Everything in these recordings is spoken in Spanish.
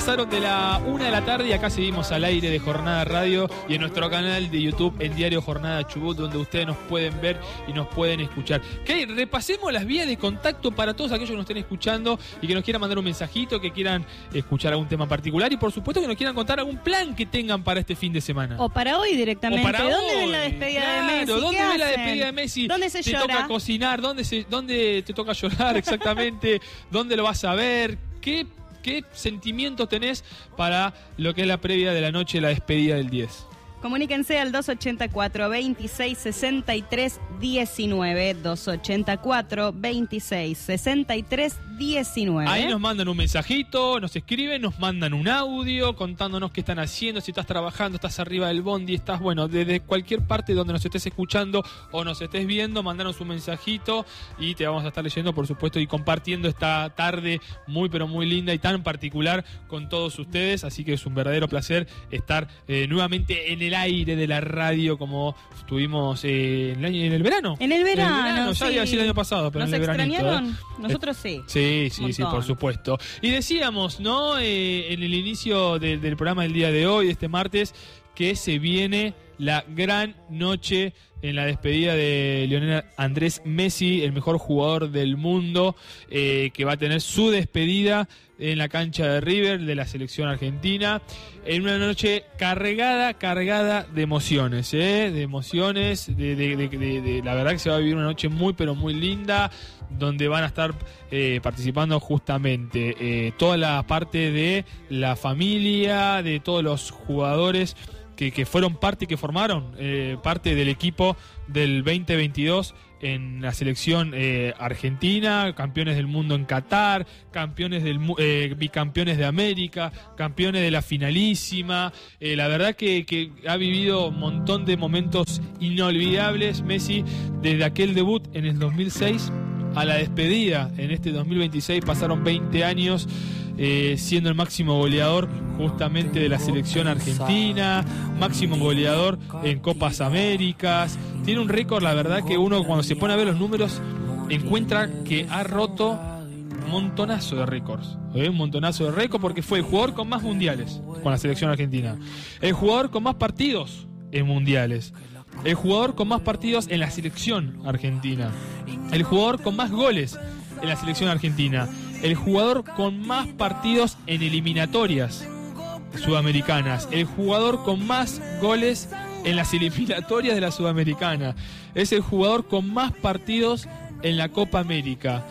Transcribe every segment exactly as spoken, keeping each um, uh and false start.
pasaron de la una de la tarde y acá seguimos al aire de Jornada Radio y en nuestro canal de YouTube, en Diario Jornada Chubut, donde ustedes nos pueden ver y nos pueden escuchar. Que repasemos las vías de contacto para todos aquellos que nos estén escuchando y que nos quieran mandar un mensajito, que quieran escuchar algún tema particular y por supuesto que nos quieran contar algún plan que tengan para este fin de semana. O para hoy directamente. O para ¿Dónde hoy? ven la despedida Claro, de Messi? ¿dónde ¿Qué ves la hacen? despedida de Messi? ¿Dónde se ¿Te llora? toca cocinar? ¿Dónde, se, ¿Dónde te toca llorar exactamente? ¿Dónde lo vas a ver? ¿Qué, qué sentimientos tenés para lo que es la previa de la noche, la despedida del diez? Comuníquense al dos ochenta y cuatro, veintiséis, sesenta y tres, diecinueve. dos ochenta y cuatro, veintiséis, sesenta y tres, diecinueve. Ahí nos mandan un mensajito, nos escriben, nos mandan un audio contándonos qué están haciendo, si estás trabajando, estás arriba del bondi, estás, bueno, desde cualquier parte donde nos estés escuchando o nos estés viendo, mandanos un mensajito y te vamos a estar leyendo, por supuesto, y compartiendo esta tarde muy, pero muy linda y tan particular con todos ustedes. Así que es un verdadero placer estar eh, nuevamente en el aire de la radio como estuvimos eh, en, el año, en el verano. En el verano, En el verano, ya sí. iba a decir el año pasado, pero ¿Nos en el veranito, extrañaron? ¿eh? Nosotros sí. Sí, sí, Un sí, montón. por supuesto. Y decíamos, ¿no? Eh, en el inicio de, del programa del día de hoy, de este martes, que se viene la gran noche en la despedida de Lionel Andrés Messi, el mejor jugador del mundo, eh, que va a tener su despedida en la cancha de River de la selección argentina, en una noche cargada, cargada de emociones, ¿eh? de emociones, de, de, de, de, de la verdad que se va a vivir una noche muy, pero muy linda, donde van a estar eh, participando justamente eh, toda la parte de la familia, de todos los jugadores que, que fueron parte y que formaron eh, parte del equipo del veinte veintidós en la selección eh, argentina, campeones del mundo en Qatar, campeones del eh, bicampeones de América, campeones de la finalísima. Eh, la verdad que, que ha vivido un montón de momentos inolvidables Messi, desde aquel debut en el dos mil seis a la despedida en este dos mil veintiséis. Pasaron veinte años eh, siendo el máximo goleador justamente de la selección argentina, máximo goleador en Copas Américas. Tiene un récord, la verdad que uno cuando se pone a ver los números encuentra que ha roto un montonazo de récords, ¿eh? un montonazo de récords, porque fue el jugador con más mundiales con la selección argentina, el jugador con más partidos en mundiales, el jugador con más partidos en la selección argentina, el jugador con más goles en la selección argentina, el jugador con más partidos en eliminatorias sudamericanas, el jugador con más goles en las eliminatorias de la Sudamericana, es el jugador con más partidos en la Copa América.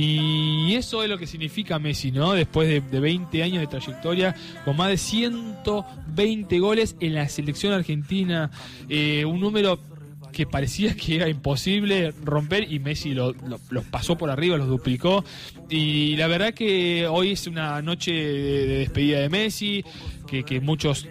Y eso es lo que significa Messi, ¿no? Después de, de veinte años de trayectoria, con más de ciento veinte goles en la selección argentina, eh, un número que parecía que era imposible romper y Messi lo, lo, los pasó por arriba, los duplicó. Y la verdad que hoy es una noche de, de despedida de Messi, que, que muchos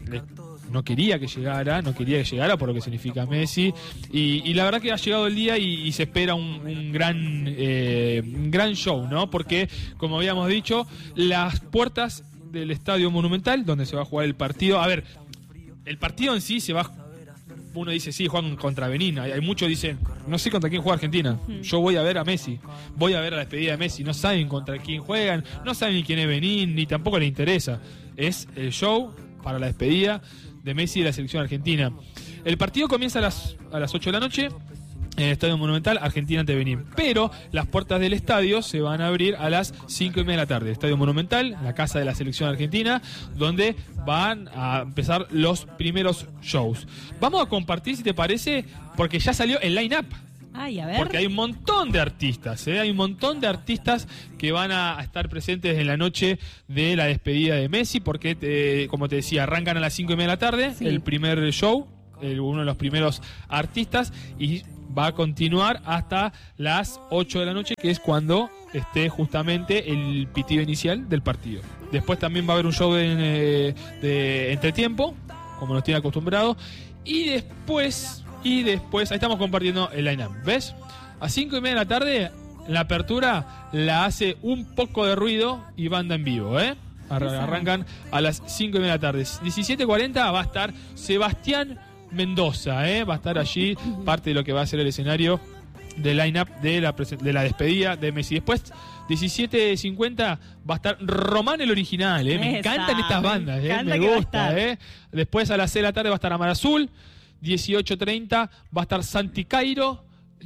no quería que llegara, no quería que llegara por lo que significa Messi, y, y la verdad que ha llegado el día y, y se espera un, un gran eh, un gran show, ¿no? Porque, como habíamos dicho, las puertas del Estadio Monumental, donde se va a jugar el partido, a ver, el partido en sí se va, uno dice, sí, juegan contra Benín, hay, hay muchos dicen, no sé contra quién juega Argentina, yo voy a ver a Messi, voy a ver a la despedida de Messi, no saben contra quién juegan, no saben ni quién es Benín, ni tampoco les interesa, es el show para la despedida de Messi de la selección argentina. El partido comienza a las, a las ocho de la noche en el Estadio Monumental, Argentina ante Benín. Pero las puertas del estadio se van a abrir a las cinco y media de la tarde. Estadio Monumental, la casa de la selección argentina, donde van a empezar los primeros shows. Vamos a compartir, si te parece, porque ya salió el line-up. Ay, a ver. Porque hay un montón de artistas, ¿eh? Hay un montón de artistas que van a estar presentes en la noche de la despedida de Messi, porque, te, como te decía, arrancan a las cinco y media de la tarde, sí, el primer show, el, uno de los primeros artistas, y va a continuar hasta las ocho de la noche, que es cuando esté justamente el pitido inicial del partido. Después también va a haber un show de, de entretiempo, como nos tiene acostumbrado, y después... Y después, ahí estamos compartiendo el line-up, ¿ves? A cinco y media de la tarde, la apertura la hace un poco de ruido y banda en vivo, ¿eh? Arrancan a las cinco y media de la tarde. diecisiete cuarenta va a estar Sebastián Mendoza, ¿eh? Va a estar allí, parte de lo que va a ser el escenario del line-up de la, de la despedida de Messi. Después diecisiete cincuenta va a estar Román el original, ¿eh? Me Esa, encantan estas bandas, ¿eh? encanta Me que va a gusta, estar. ¿eh? Después a las seis de la tarde va a estar Amar Azul, dieciocho treinta va a estar Santi Cairo,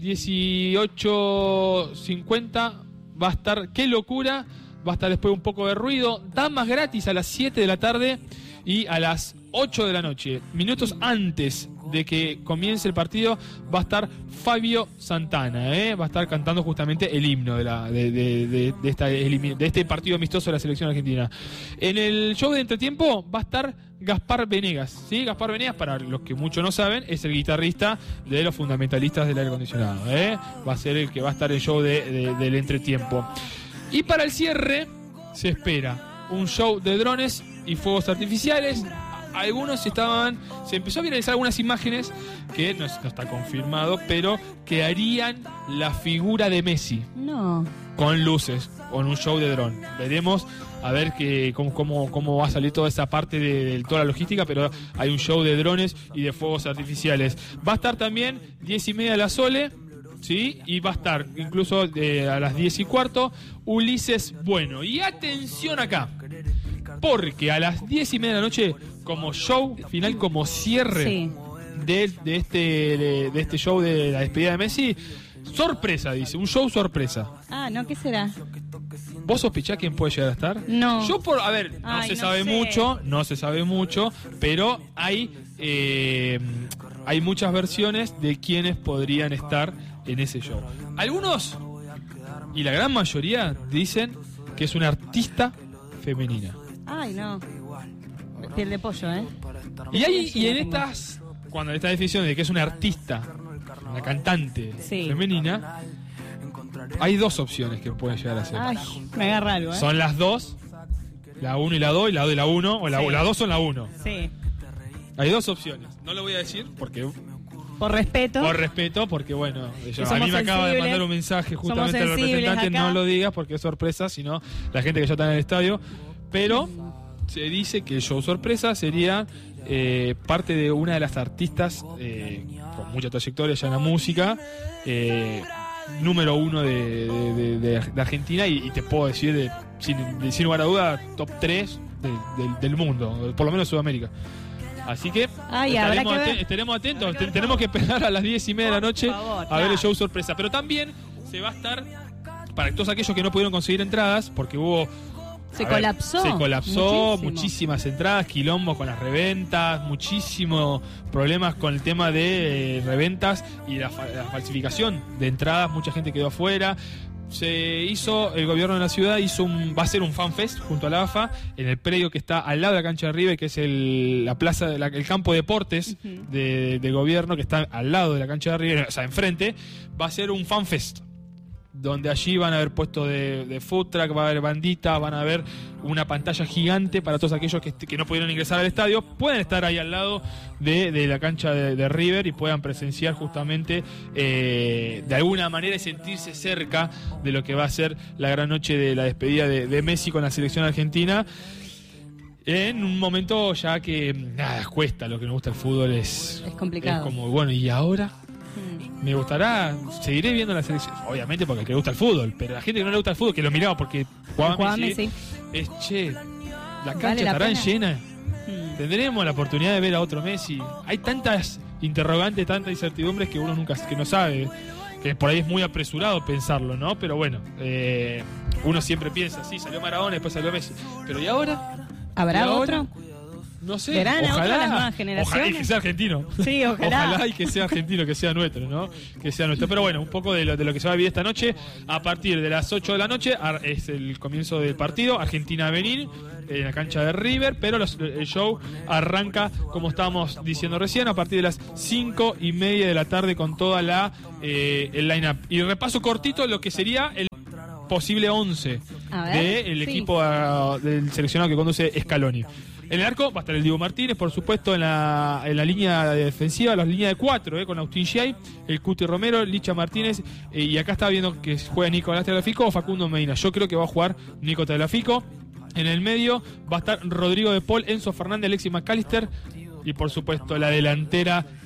dieciocho cincuenta va a estar Qué Locura, va a estar después Un Poco de Ruido, Damas Gratis a las siete de la tarde y a las ocho de la noche, minutos antes de que comience el partido, va a estar Fabio Santana, ¿eh? Va a estar cantando justamente el himno de, la, de, de, de, de, esta, de este partido amistoso de la selección argentina. En el show de entretiempo va a estar Gaspar Venegas, ¿sí? Gaspar Venegas, para los que muchos no saben, es el guitarrista de los fundamentalistas del aire acondicionado, ¿eh? Va a ser el que va a estar en el show de, de, del entretiempo. Y para el cierre se espera un show de drones y fuegos artificiales. Algunos estaban, se empezó a viralizar algunas imágenes que no, no está confirmado, pero que harían la figura de Messi. No. Con luces, con un show de dron. Veremos a ver que, cómo, cómo, cómo va a salir toda esa parte de, de toda la logística, pero hay un show de drones y de fuegos artificiales. Va a estar también diez y media de la Sole, ¿sí? Y va a estar incluso eh, a las diez y cuarto Ulises Bueno. Y atención acá, porque a las diez y media de la noche, como show final, como cierre Sí. de, de, este, de, de este show de la despedida de Messi, sorpresa, dice, un show sorpresa. Ah, no, ¿qué será? ¿Vos sospechás quién puede llegar a estar? No. Yo por, a ver, no Ay, se no sabe sé. mucho, no se sabe mucho, pero hay eh, hay muchas versiones de quienes podrían estar en ese show. Algunos, y la gran mayoría, dicen que es una artista femenina. Ay, no. Piel de pollo, ¿eh? Y hay, y en estas, cuando en esta definición de que es una artista, una cantante Sí. femenina, hay dos opciones que pueden llegar a ser. Ay, me agarra algo, ¿eh? Son las dos, la uno y la dos, y la dos y la uno, o la, Sí. la dos son la uno. Sí. Hay dos opciones. No lo voy a decir porque Por respeto. por respeto, porque bueno, yo- a somos mí me acaba de sensibles. mandar un mensaje justamente el Somos sensibles representante, acá. no lo digas porque es sorpresa, sino la gente que ya está en el estadio. Pero se dice que el show sorpresa sería eh, parte de una de las artistas eh, con mucha trayectoria ya en la música, eh, número uno de, de- de- de- de Argentina, y, y te puedo decir, de, sin, de- sin lugar a duda, top tres de- del- del mundo, por lo menos Sudamérica. Así que Ay, habrá estaremos, que ver. aten- estaremos atentos. Habrá que Ten- ver tenemos que esperar a las diez y media de la noche Por favor, a ver el claro. show sorpresa. Pero también se va a estar, para todos aquellos que no pudieron conseguir entradas, porque hubo... Se a ver, colapsó. se colapsó, Muchísimo. muchísimas entradas, quilombos con las reventas, muchísimos problemas con el tema de eh, reventas y la, fa- la falsificación de entradas, mucha gente quedó afuera. Se hizo, el gobierno de la ciudad hizo un, va a ser un fanfest junto a la A F A en el predio que está al lado de la cancha de River, que es el, la plaza, de la- el campo de deportes Ujú. de, de gobierno, que está al lado de la cancha de River, o sea, enfrente. Va a ser un fanfest donde allí van a haber puestos de, de food truck, va a haber banditas, van a haber una pantalla gigante para todos aquellos que, que no pudieron ingresar al estadio, pueden estar ahí al lado de, de la cancha de, de River y puedan presenciar justamente eh, de alguna manera y sentirse cerca de lo que va a ser la gran noche de la despedida de, de Messi con la selección argentina. En un momento ya que nada, cuesta, lo que nos gusta el fútbol es, Es complicado. es como, bueno, ¿y ahora? Mm. Me gustará, seguiré viendo la selección, obviamente porque al que le gusta el fútbol, pero la gente que no le gusta el fútbol, que lo miraba porque jugaba Jugaba Messi, Messi. es che, la cancha ¿Vale la estará pena? llena, Mm. tendremos la oportunidad de ver a otro Messi. Hay tantas interrogantes, tantas incertidumbres que uno nunca que no sabe, que por ahí es muy apresurado pensarlo, ¿no? Pero bueno, eh, uno siempre piensa, sí, salió Maradona, después salió Messi, pero ¿y ahora? ¿Habrá ¿Y ahora? otro? No sé, ¿Verán a ojalá, otro las nuevas generaciones? ojalá y que sea argentino. Sí, ojalá. y que sea argentino, que sea nuestro, ¿no? Que sea nuestro. Pero bueno, un poco de lo, de lo que se va a vivir esta noche. A partir de las ocho de la noche ar- es el comienzo del partido. Argentina-Benín en la cancha de River. Pero los- el show arranca, como estábamos diciendo recién, a partir de las cinco y media de la tarde con toda la eh, el line-up. Y repaso cortito lo que sería el posible once A ver, del sí. equipo ah, del seleccionado que conduce Scaloni. En el arco va a estar el Diego Martínez, por supuesto, en la, en la línea defensiva, la línea de cuatro, eh, con Agustín Giai, el Cuti Romero, Licha Martínez, eh, y acá está viendo que juega Nicolás Tagliafico o Facundo Medina. Yo creo que va a jugar Nico Tagliafico. En el medio va a estar Rodrigo de Paul, Enzo Fernández, Alexis McAllister, y por supuesto la delantera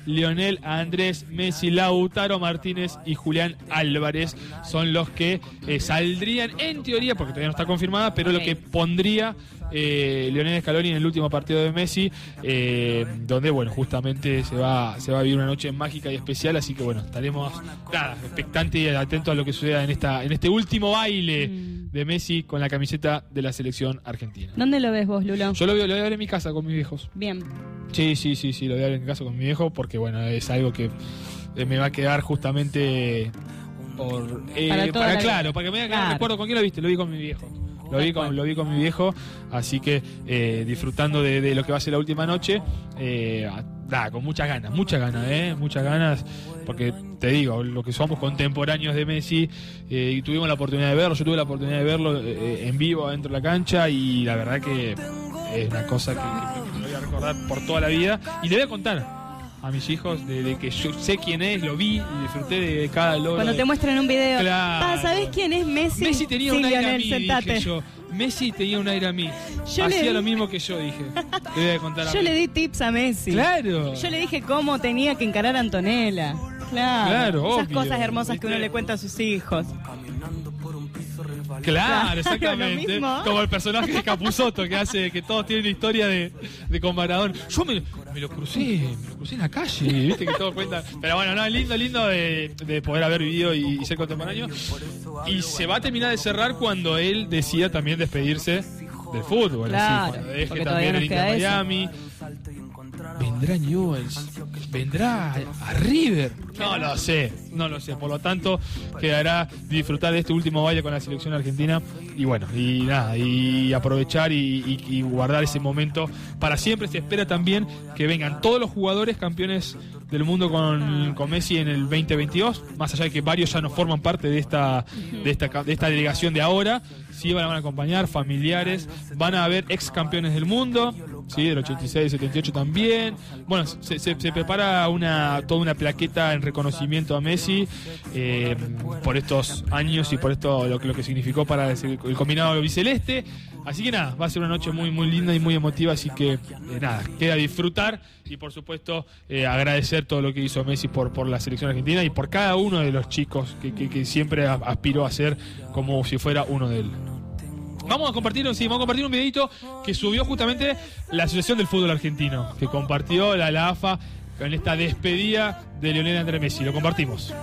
Lionel Andrés Messi, Lautaro Martínez y Julián Álvarez son los que eh, saldrían en teoría, porque todavía no está confirmada, pero okay. lo que pondría eh, Lionel Scaloni en el último partido de Messi, eh, donde bueno, justamente se va, se va a vivir una noche mágica y especial, así que bueno, estaremos nada, expectantes y atentos a lo que suceda en esta, en este último baile mm. de Messi con la camiseta de la selección argentina. ¿Dónde lo ves vos, Lulo? Yo lo, veo, lo voy a ver en mi casa con mis viejos. Bien. Sí, sí, sí, sí, lo voy a ver en mi casa con mi viejo porque bueno, es algo que eh, me va a quedar justamente por eh, para, para claro, para que me vaya a quedar claro. recuerdo con quién lo viste, lo vi con mi viejo. Lo vi, con, lo vi con mi viejo, así que eh, disfrutando de, de lo que va a ser la última noche, eh, da, con muchas ganas, muchas ganas, eh, muchas ganas, porque te digo, lo que somos contemporáneos de Messi, eh, y tuvimos la oportunidad de verlo, yo tuve la oportunidad de verlo eh, en vivo adentro de la cancha, y la verdad que es una cosa que, que, que me voy a recordar por toda la vida, y le voy a contar a mis hijos de, de que yo sé quién es, lo vi y disfruté de cada logro. Cuando te muestran un video, claro. ¿sabés quién es Messi? Messi tenía sí, un aire Lionel, a mí, sentate. dije yo. Messi tenía un aire a mí. Yo Hacía le... lo mismo que yo, dije. Le voy a contar a yo mí. le di tips a Messi. Claro. Yo le dije cómo tenía que encarar a Antonella. Claro. Claro, Esas obvio. cosas hermosas ¿Viste? que uno le cuenta a sus hijos. Claro, exactamente. Como el personaje de Capusotto que hace que todos tienen historia de, de con Maradona. Yo me, me lo crucé, me lo crucé en la calle, viste que todos cuentan. Pero bueno, no, lindo, lindo de, de poder haber vivido y, y ser contemporáneo. Y se va a terminar de cerrar cuando él decida también despedirse del fútbol. Claro, así, cuando deje también el Inter Miami. ¿Vendrá Newell's? ¿Vendrá a River? No lo sé, no lo sé. Por lo tanto, quedará disfrutar de este último baile con la selección argentina. Y bueno, y nada, y aprovechar y, y, y guardar ese momento para siempre. Se espera también que vengan todos los jugadores campeones del mundo con, con Messi en el veinte veintidós. Más allá de que varios ya no forman parte de esta, de esta, de esta delegación de ahora. Sí, van a acompañar familiares, van a haber ex campeones del mundo, sí, del ochenta y seis, setenta y ocho también. Bueno, se, se, se prepara una toda una plaqueta en reconocimiento a Messi eh, por estos años y por esto lo, lo que significó para el, el combinado albiceleste. Así que nada, va a ser una noche muy muy linda y muy emotiva, así que eh, nada, queda disfrutar y por supuesto eh, agradecer todo lo que hizo Messi por, por la selección argentina y por cada uno de los chicos que, que, que siempre aspiró a ser como si fuera uno de él. Vamos a compartir, sí, vamos a compartir un videito que subió justamente la Asociación del Fútbol Argentino, que compartió la, la A F A con esta despedida de Lionel Andrés Messi. Lo compartimos.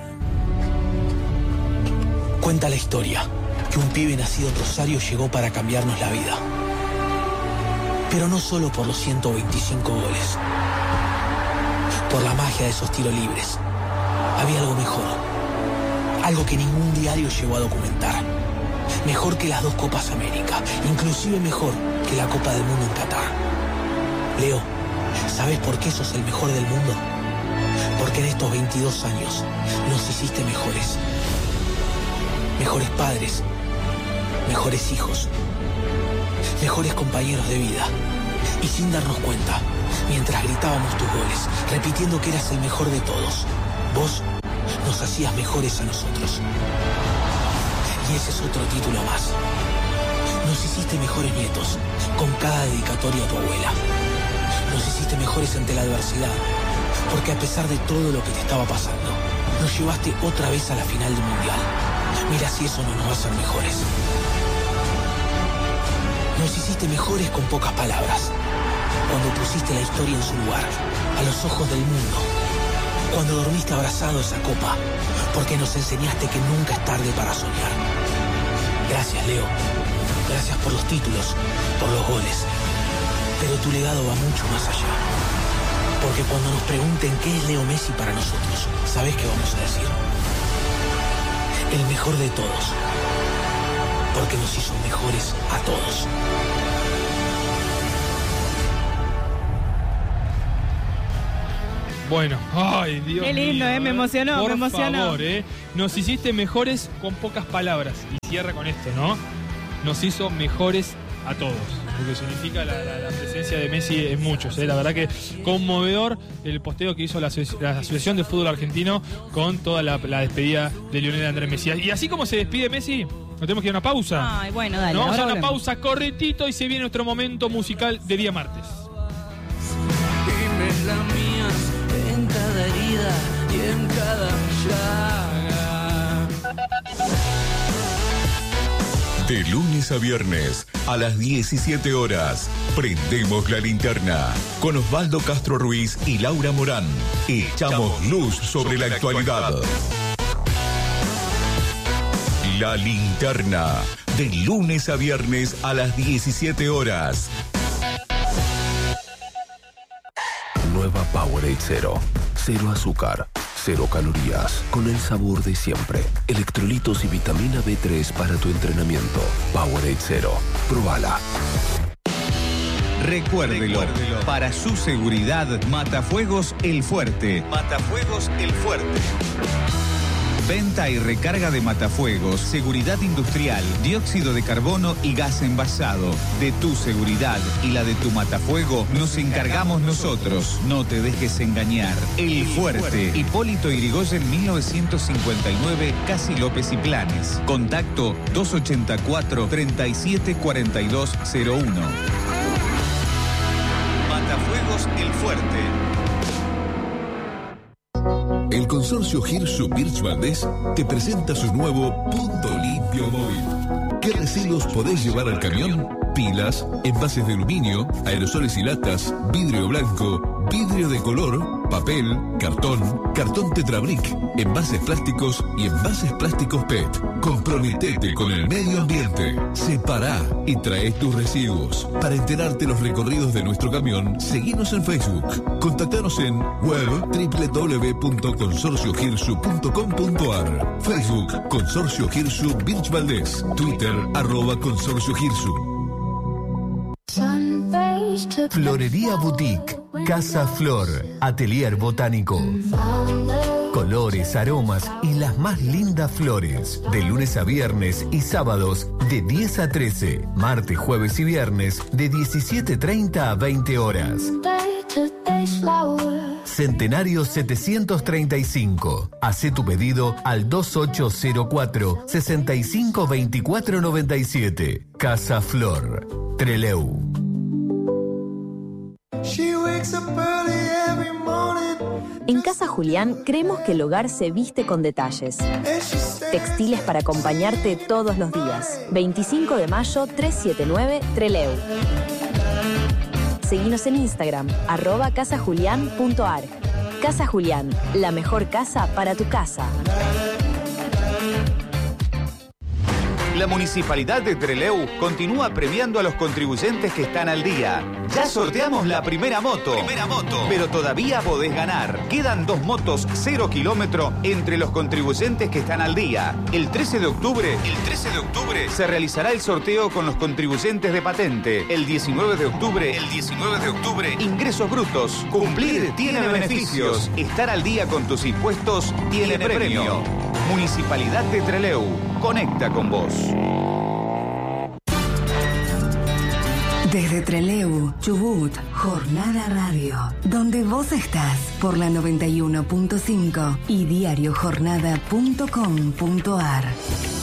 Cuenta la historia que un pibe nacido en Rosario llegó para cambiarnos la vida. Pero no solo por los ciento veinticinco goles, por la magia de esos tiros libres. Había algo mejor, algo que ningún diario llegó a documentar. Mejor que las dos Copas América, inclusive mejor que la Copa del Mundo en Qatar. Leo, ¿sabes por qué sos el mejor del mundo? Porque en estos veintidós años nos hiciste mejores. Mejores padres, mejores hijos, mejores compañeros de vida. Y sin darnos cuenta, mientras gritábamos tus goles, repitiendo que eras el mejor de todos, vos nos hacías mejores a nosotros. Y ese es otro título más. Nos hiciste mejores nietos, con cada dedicatoria a tu abuela. Nos hiciste mejores ante la adversidad, porque a pesar de todo lo que te estaba pasando, nos llevaste otra vez a la final del Mundial. Mira si eso no nos va a hacer mejores. Nos hiciste mejores con pocas palabras, cuando pusiste la historia en su lugar, a los ojos del mundo. Cuando dormiste abrazado a esa copa, porque nos enseñaste que nunca es tarde para soñar. Gracias, Leo. Gracias por los títulos, por los goles. Pero tu legado va mucho más allá. Porque cuando nos pregunten qué es Leo Messi para nosotros, ¿sabés qué vamos a decir? El mejor de todos. Porque nos hizo mejores a todos. Bueno, ay, Dios Qué lindo, mío, eh, me emocionó, por me emocionó. favor, eh, nos hiciste mejores con pocas palabras. Y cierra con esto, ¿no? Nos hizo mejores a todos. Lo que significa la, la, la presencia de Messi en muchos, eh. La verdad que conmovedor el posteo que hizo la, la Asociación de Fútbol Argentino con toda la, la despedida de Lionel Andrés Messi. Y así como se despide Messi, nos tenemos que ir a una pausa. Ay, bueno, dale. Nos vamos a una volvemos. pausa corretito y se viene nuestro momento musical de día martes. Y me lamías en cada herida y en cada llaga. De lunes a viernes a las diecisiete horas, prendemos la linterna con Osvaldo Castro Ruiz y Laura Morán. Echamos luz sobre la actualidad. La linterna, de lunes a viernes a las diecisiete horas. Nueva Powerade Cero. Cero azúcar, cero calorías, con el sabor de siempre. Electrolitos y vitamina B tres para tu entrenamiento. Powerade Cero. Probala. Recuérdelo, para su seguridad, Matafuegos El Fuerte. Matafuegos El Fuerte. Venta y recarga de matafuegos, seguridad industrial, dióxido de carbono y gas envasado. De tu seguridad y la de tu matafuego nos encargamos nosotros. No te dejes engañar. El Fuerte. Hipólito Yrigoyen mil novecientos cincuenta y nueve, Casi López y Planes. Contacto dos ochenta y cuatro, treinta y siete cuarenta y dos cero uno. Matafuegos El Fuerte. El consorcio Hirsu Birch Valdés te presenta su nuevo Punto Limpio Móvil. ¿Qué residuos podés llevar al camión? Pilas, envases de aluminio, aerosoles y latas, vidrio blanco, vidrio de color, papel, cartón, cartón Tetrabric, envases plásticos y envases plásticos P E T. Comprometete con el medio ambiente. Separá y trae tus residuos. Para enterarte los recorridos de nuestro camión, seguinos en Facebook. Contactanos en web doble u doble u doble u punto consorcio hirsu punto com punto a r. Facebook Consorcio Hirsu Birch Valdés. Twitter arroba Consorcio Hirsu. Florería Boutique, Casa Flor, Atelier Botánico. Colores, aromas y las más lindas flores. De lunes a viernes y sábados de diez a trece. Martes, jueves y viernes de diecisiete treinta a veinte horas. Centenario setecientos treinta y cinco. Hacé tu pedido al dos ocho cero cuatro, seis cinco dos cuatro nueve siete. Casa Flor, Trelew. En Casa Julián creemos que el hogar se viste con detalles. Textiles para acompañarte todos los días. veinticinco de mayo, trescientos setenta y nueve, Trelew. Seguinos en Instagram, arroba casajulián punto ar. Casa Julián, la mejor casa para tu casa. La Municipalidad de Trelew continúa premiando a los contribuyentes que están al día. Ya sorteamos la primera moto. Primera moto. Pero todavía podés ganar. Quedan dos motos cero kilómetro entre los contribuyentes que están al día. El trece de octubre, el trece de octubre se realizará el sorteo con los contribuyentes de patente. El diecinueve de octubre, el diecinueve de octubre, ingresos brutos. Cumplir tiene beneficios. Estar al día con tus impuestos tiene premio. Municipalidad de Trelew. Conecta con vos. Desde Trelew, Chubut, Jornada Radio, donde vos estás por la noventa y uno punto cinco y diario jornada punto com punto ar.